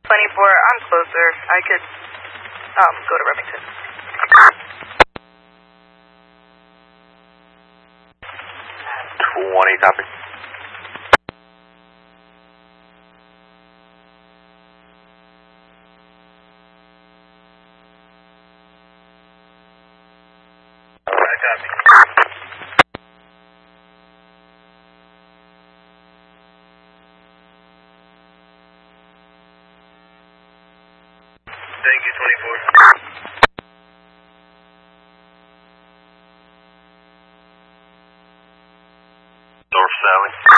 I'm closer. I could go to Remington. 20, copy. Thank you, 24. North Sally.